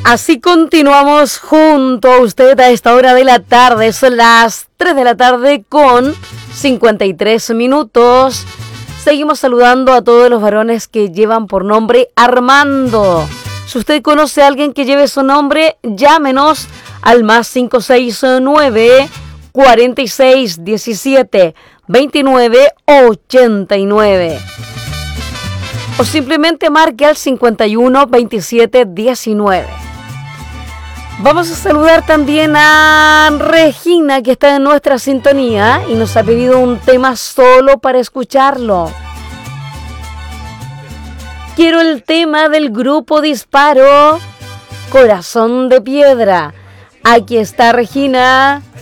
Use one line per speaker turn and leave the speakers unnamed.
Así continuamos junto a usted a esta hora de la tarde. Son las 3 de la tarde con 53 minutos. Seguimos saludando a todos los varones que llevan por nombre Armando. Si usted conoce a alguien que lleve su nombre, llámenos al más 569 46 17 29 89. O simplemente marque al 51 27 19. Vamos a saludar también a Regina, que está en nuestra sintonía y nos ha pedido un tema solo para escucharlo. Quiero el tema del grupo Disparo, Corazón de Piedra. Aquí está Regina.